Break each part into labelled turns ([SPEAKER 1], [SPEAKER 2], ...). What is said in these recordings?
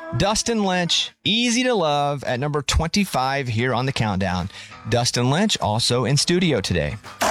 [SPEAKER 1] Dustin Lynch, Easy to Love at number 25 here on the countdown. Dustin Lynch also in studio today.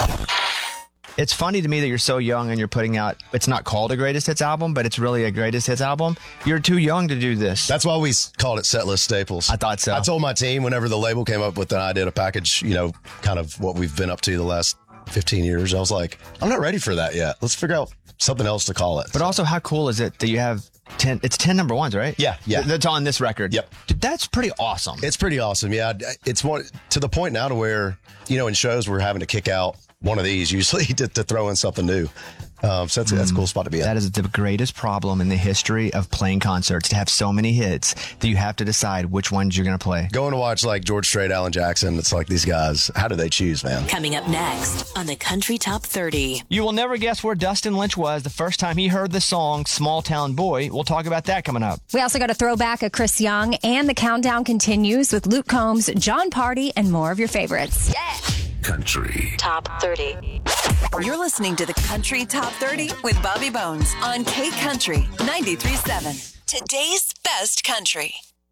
[SPEAKER 1] It's funny to me that you're so young and you're putting out, it's not called a greatest hits album, but it's really a greatest hits album. You're too young to do this.
[SPEAKER 2] That's why we called it Setlist Staples.
[SPEAKER 1] I thought so.
[SPEAKER 2] I told my team whenever the label came up with the idea to package, kind of what we've been up to the last 15 years. I was like, I'm not ready for that yet. Let's figure out something else to call it.
[SPEAKER 1] But also, how cool is it that you have 10, it's 10 number ones, right?
[SPEAKER 2] Yeah.
[SPEAKER 1] That's on this record.
[SPEAKER 2] Yep.
[SPEAKER 1] Dude, that's pretty awesome.
[SPEAKER 2] It's pretty awesome. Yeah. It's more to the point now to where, in shows we're having to kick out one of these usually to throw in something new. So that's a cool spot to be in.
[SPEAKER 1] That is the greatest problem in the history of playing concerts, to have so many hits that you have to decide which ones you're going to play.
[SPEAKER 2] Going to watch like George Strait, Alan Jackson, it's like these guys, how do they choose, man?
[SPEAKER 3] Coming up next on the Country Top 30.
[SPEAKER 1] You will never guess where Dustin Lynch was the first time he heard the song Small Town Boy. We'll talk about that coming up.
[SPEAKER 4] We also got a throwback of Chris Young, and the countdown continues with Luke Combs, John Party, and more of your favorites.
[SPEAKER 3] Yeah.
[SPEAKER 5] Country
[SPEAKER 3] Top 30. You're listening to the Country Top 30 with Bobby Bones on K Country 93.7. Today's best country.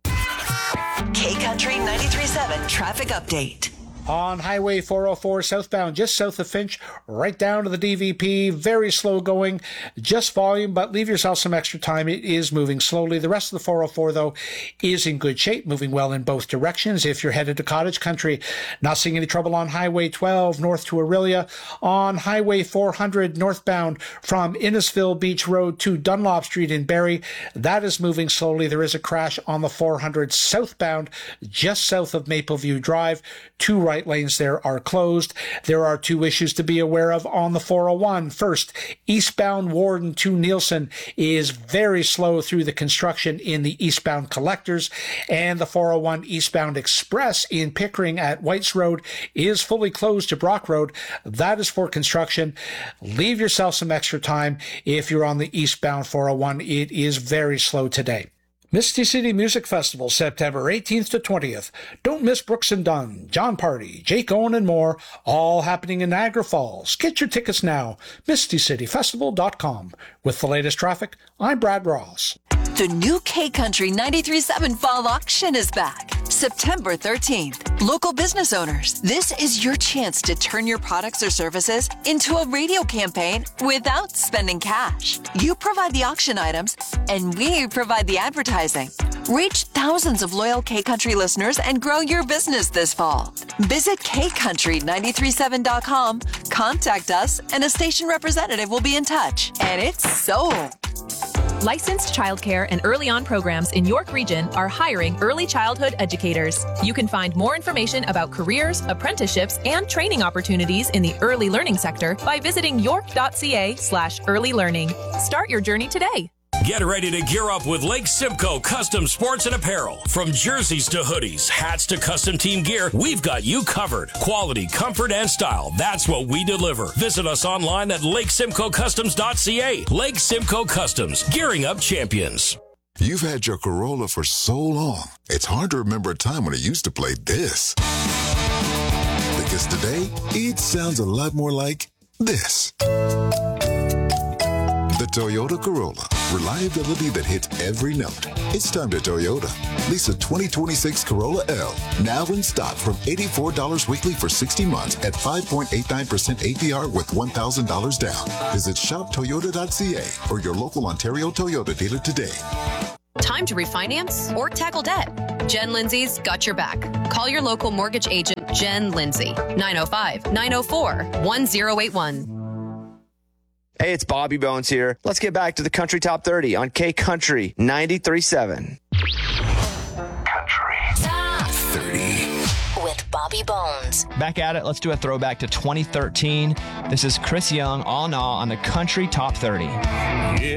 [SPEAKER 3] K Country 93.7 traffic update.
[SPEAKER 6] On Highway 404 southbound, just south of Finch, right down to the DVP. Very slow going, just volume, but leave yourself some extra time. It is moving slowly. The rest of the 404, though, is in good shape, moving well in both directions. If you're headed to Cottage Country, not seeing any trouble on Highway 12 north to Aurelia. On Highway 400 northbound from Innisfil Beach Road to Dunlop Street in Barrie, that is moving slowly. There is a crash on the 400 southbound, just south of Mapleview Drive. Two right lanes there are closed. There are two issues to be aware of on the 401. First, eastbound Warden to Nielsen is very slow through the construction in the eastbound collectors, and the 401 eastbound Express in Pickering at Whites Road is fully closed to Brock Road. That is for construction. Leave yourself some extra time if you're on the eastbound 401. It is very slow today. Misty City Music Festival, September 18th to 20th. Don't miss Brooks and Dunn, John Party, Jake Owen, and more, all happening in Niagara Falls. Get your tickets now, mistycityfestival.com. With the latest traffic, I'm Brad Ross.
[SPEAKER 3] The new K Country 93.7 Fall Auction is back. September 13th. Local business owners, this is your chance to turn your products or services into a radio campaign without spending cash. You provide the auction items, and we provide the advertising. Reach thousands of loyal K Country listeners and grow your business this fall. Visit kcountry937.com, contact us, and a station representative will be in touch. And it's sold.
[SPEAKER 7] Licensed childcare and early on programs in York Region are hiring early childhood educators. You can find more information about careers, apprenticeships, and training opportunities in the early learning sector by visiting york.ca/early learning. Start your journey today.
[SPEAKER 5] Get ready to gear up with Lake Simcoe Custom Sports and Apparel. From jerseys to hoodies, hats to custom team gear, we've got you covered. Quality, comfort, and style. That's what we deliver. Visit us online at lakesimcoecustoms.ca. Lake Simcoe Customs, gearing up champions.
[SPEAKER 8] You've had your Corolla for so long, it's hard to remember a time when it used to play this. Because today, it sounds a lot more like this. The Toyota Corolla. Reliability that hits every note. It's time to Toyota. Lease a 2026 Corolla L. Now in stock from $84 weekly for 60 months at 5.89% APR with $1,000 down. Visit shoptoyota.ca or your local Ontario Toyota dealer today.
[SPEAKER 9] Time to refinance or tackle debt? Jen Lindsay's got your back. Call your local mortgage agent, Jen Lindsay, 905-904-1081.
[SPEAKER 1] Hey, it's Bobby Bones here. Let's get back to the Country Top 30 on K Country 93.7.
[SPEAKER 5] Country
[SPEAKER 3] Top 30 with Bobby Bones.
[SPEAKER 1] Back at it. Let's do a throwback to 2013. This is Chris Young, All Na on the Country Top 30.